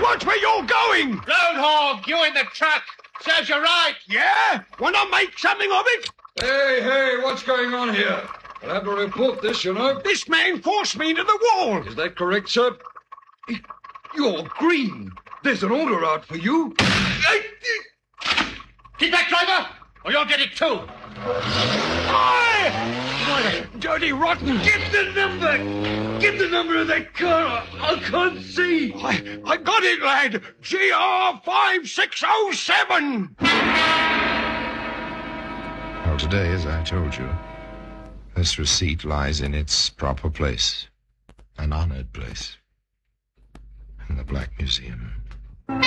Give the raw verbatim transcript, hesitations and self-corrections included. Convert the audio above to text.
Watch where you're going! Roadhog, you in the truck. Serves you right. Yeah? Wanna make something of it? Hey, hey, what's going on here? I'll have to report this, you know. This man forced me into the wall. Is that correct, sir? You're green. There's an order out for you. Keep back, driver, or you'll get it too. Aye! What a dirty, rotten... Get the number! Get the number of that car! I can't see! I, I got it, lad! G R five six oh seven! Well, today, as I told you, this receipt lies in its proper place. An honored place. In the Black Museum.